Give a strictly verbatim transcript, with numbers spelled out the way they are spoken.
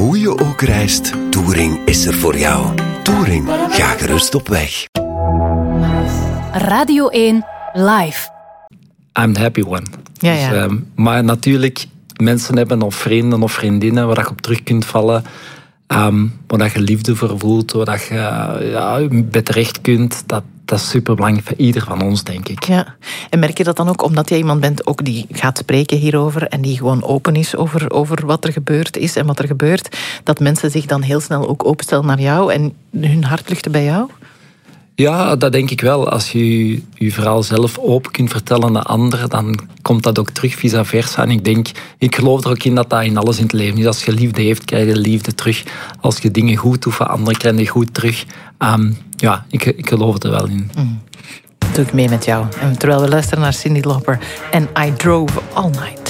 Hoe je ook reist, Touring is er voor jou. Touring, ga gerust op weg. Radio één Live. I'm the happy one. Ja, ja. Dus, um, maar natuurlijk, mensen hebben of vrienden of vriendinnen waar je op terug kunt vallen. Um, waar je liefde voor voelt, waar je uh, ja, bij terecht kunt. Dat, dat is superbelangrijk voor ieder van ons, denk ik. Ja. En merk je dat dan ook, omdat jij iemand bent ook die gaat spreken hierover en die gewoon open is over, over wat er gebeurd is en wat er gebeurt, dat mensen zich dan heel snel ook openstellen naar jou en hun hart luchten bij jou? Ja, dat denk ik wel. Als je je verhaal zelf open kunt vertellen aan anderen, dan komt dat ook terug vice versa. En ik denk, ik geloof er ook in dat dat in alles in het leven is. Als je liefde heeft, krijg je liefde terug. Als je dingen goed doet voor anderen, krijg je goed terug. Um, ja, ik, ik geloof er wel in. Mm. Doe ik mee met jou. En terwijl we luisteren naar Cyndi Lauper en I Drove All Night.